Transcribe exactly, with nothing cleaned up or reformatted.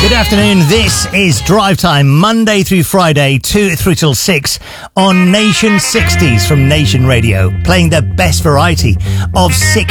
Good afternoon. This is Drive Time, Monday through Friday, two through till six on Nation sixties from Nation Radio, playing the best variety of six